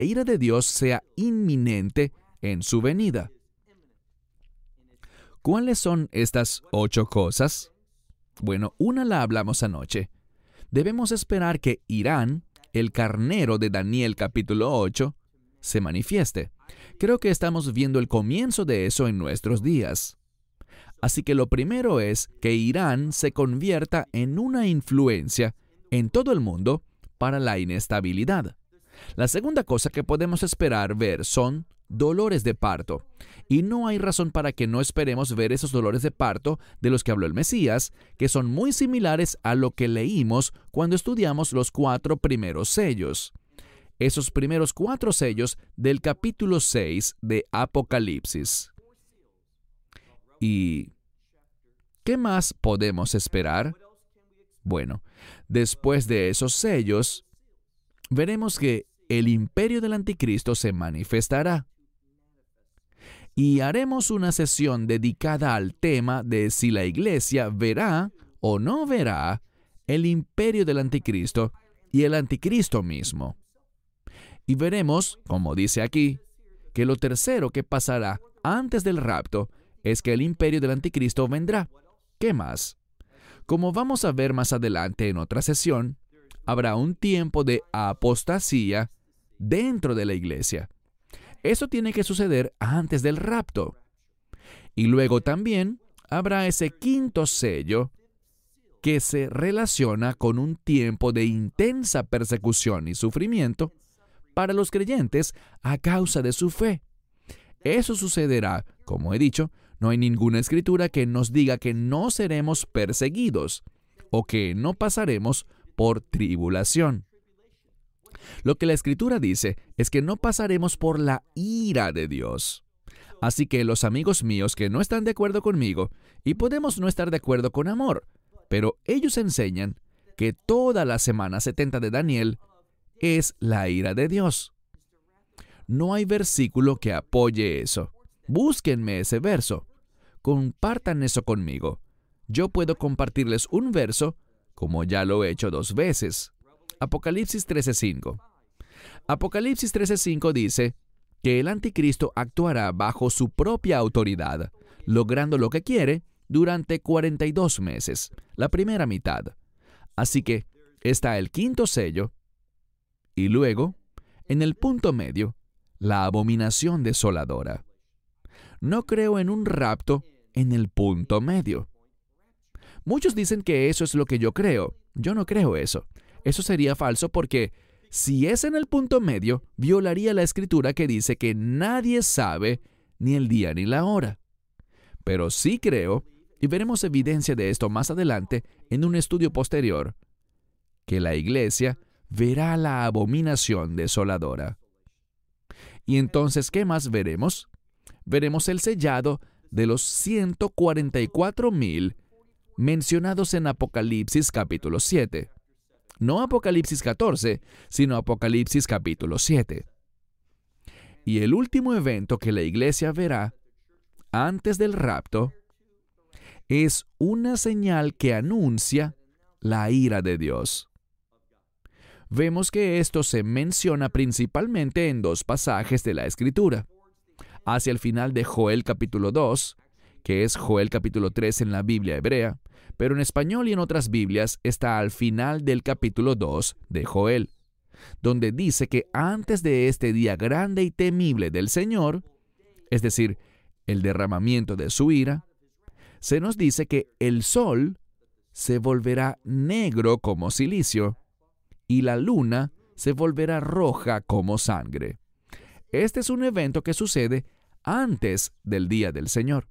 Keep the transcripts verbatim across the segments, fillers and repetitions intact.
ira de Dios sea inminente en su venida. ¿Cuáles son estas ocho cosas? Bueno, una la hablamos anoche. Debemos esperar que Irán, el carnero de Daniel capítulo ocho, se manifieste. Creo que estamos viendo el comienzo de eso en nuestros días. Así que lo primero es que Irán se convierta en una influencia en todo el mundo para la inestabilidad. La segunda cosa que podemos esperar ver son dolores de parto. Y no hay razón para que no esperemos ver esos dolores de parto de los que habló el Mesías, que son muy similares a lo que leímos cuando estudiamos los cuatro primeros sellos. Esos primeros cuatro sellos del capítulo seis de Apocalipsis. ¿Y qué más podemos esperar? Bueno, después de esos sellos, veremos que el imperio del anticristo se manifestará. Y haremos una sesión dedicada al tema de si la iglesia verá o no verá el imperio del anticristo y el anticristo mismo. Y veremos, como dice aquí, que lo tercero que pasará antes del rapto es que el imperio del anticristo vendrá. ¿Qué más? Como vamos a ver más adelante en otra sesión, habrá un tiempo de apostasía dentro de la iglesia. Eso tiene que suceder antes del rapto. Y luego también habrá ese quinto sello que se relaciona con un tiempo de intensa persecución y sufrimiento para los creyentes a causa de su fe. Eso sucederá, como he dicho, no hay ninguna escritura que nos diga que no seremos perseguidos o que no pasaremos por tribulación. Lo que la Escritura dice es que no pasaremos por la ira de Dios. Así que los amigos míos que no están de acuerdo conmigo, y podemos no estar de acuerdo con Amor, pero ellos enseñan que toda la semana setenta de Daniel es la ira de Dios. No hay versículo que apoye eso. Búsquenme ese verso. Compartan eso conmigo. Yo puedo compartirles un verso, como ya lo he hecho dos veces. Apocalipsis trece cinco. Apocalipsis trece cinco dice que el anticristo actuará bajo su propia autoridad, logrando lo que quiere durante cuarenta y dos meses, la primera mitad. Así que está el quinto sello y luego, en el punto medio, la abominación desoladora. No creo en un rapto en el punto medio. Muchos dicen que eso es lo que yo creo. Yo no creo eso. Eso sería falso porque si es en el punto medio, violaría la escritura que dice que nadie sabe ni el día ni la hora. Pero sí creo, y veremos evidencia de esto más adelante en un estudio posterior, que la iglesia verá la abominación desoladora. Y entonces, ¿qué más veremos? Veremos el sellado de los ciento cuarenta y cuatro mil mencionados en Apocalipsis capítulo siete. No Apocalipsis catorce, sino Apocalipsis capítulo siete. Y el último evento que la iglesia verá antes del rapto es una señal que anuncia la ira de Dios. Vemos que esto se menciona principalmente en dos pasajes de la Escritura. Hacia el final de Joel capítulo dos, que es Joel capítulo tres en la Biblia hebrea, pero en español y en otras Biblias está al final del capítulo dos de Joel, donde dice que antes de este día grande y temible del Señor, es decir, el derramamiento de su ira, se nos dice que el sol se volverá negro como cilicio y la luna se volverá roja como sangre. Este es un evento que sucede antes del día del Señor.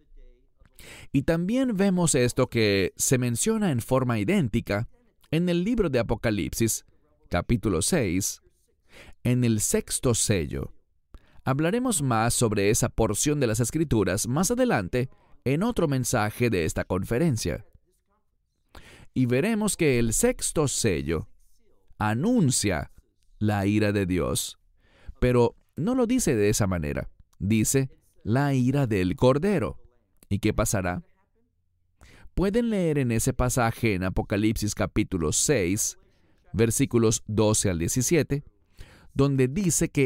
Y también vemos esto que se menciona en forma idéntica en el libro de Apocalipsis, capítulo seis, en el sexto sello. Hablaremos más sobre esa porción de las Escrituras más adelante en otro mensaje de esta conferencia. Y veremos que el sexto sello anuncia la ira de Dios, pero no lo dice de esa manera. Dice la ira del Cordero. ¿Y qué pasará? Pueden leer en ese pasaje en Apocalipsis capítulo seis, versículos doce al diecisiete, donde dice que